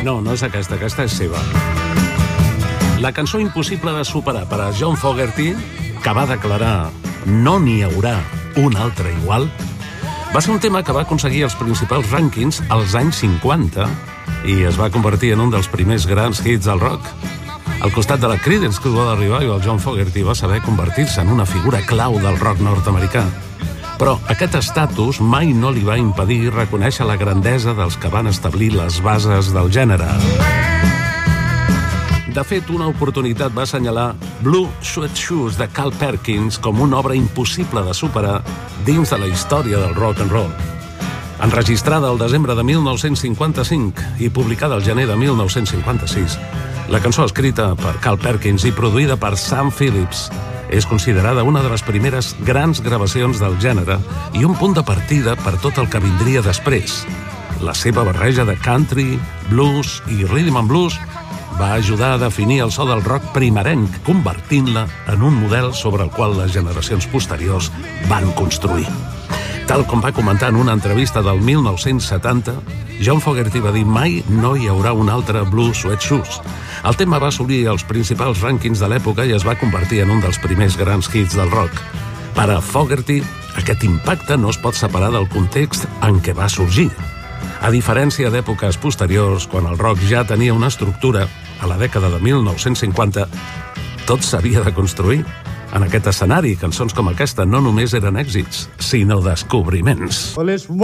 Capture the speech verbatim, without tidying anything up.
No, no és aquesta, aquesta és seva. La cançó impossible de superar per a John Fogerty, que va declarar no n'hi haurà un altre igual, va ser un tema que va aconseguir els principals rànquings als anys cinquanta i es va convertir en un dels primers grans hits del rock. Al costat de la Creedence Clearwater Revival, John Fogerty va saber convertir-se en una figura clau del rock nord-americà. Però aquest estatus mai no li va impedir reconèixer la grandesa dels que van establir les bases del gènere. De fet, una oportunitat va assenyalar Blue Suede Shoes de Carl Perkins com una obra impossible de superar dins de la història del rock and roll. Enregistrada el desembre de mil nou-cents cinquanta-cinc i publicada el gener de mil nou-cents cinquanta-sis, la cançó escrita per Carl Perkins i produïda per Sam Phillips és considerada una de les primeres grans gravacions del gènere i un punt de partida per tot el que vindria després. La seva barreja de country, blues i rhythm and blues va ajudar a definir el so del rock primerenc, convertint-la en un model sobre el qual les generacions posteriors van construir. Tal com va comentar en una entrevista del mil nou-cents setanta, John Fogerty va dir mai no hi haurà un altre Blue Suede Shoes. El tema va assolir els principals rànquings de l'època i es va convertir en un dels primers grans hits del rock. Per a Fogerty, aquest impacte no es pot separar del context en què va sorgir. A diferència d'èpoques posteriors, quan el rock ja tenia una estructura, a la dècada de mil nou-cents cinquanta, tot s'havia de construir. En aquest escenari, cançons com aquesta no només eren èxits, sinó descobriments.